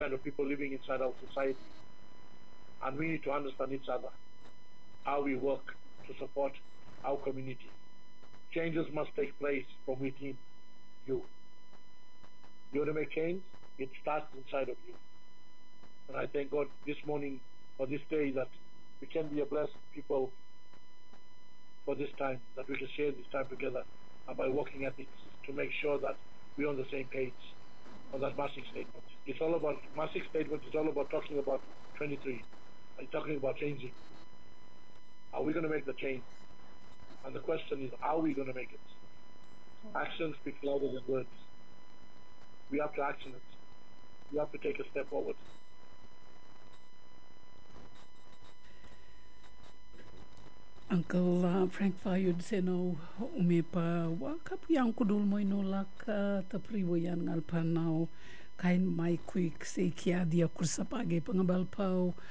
kind of people living inside our society. And we need to understand each other, how we work to support our community. Changes must take place from within you. You want to make change? It starts inside of you. And I thank God this morning or this day that we can be a blessed people for this time, that we can share this time together and by working ethics to make sure that we're on the same page on that Masik statement. It's all about, Masik statement is all about talking about 23. It's talking about changing. Are we going to make the change? And the question is, are we going to make it? Action speaks louder than words. We have to action it. We have to take a step forward. Uncle Frank Fayod seno umepa wakapuyang kudul mo inolak tapriwayan ngalpanaw kain mai quick say kia dia kursapage pangabalpaw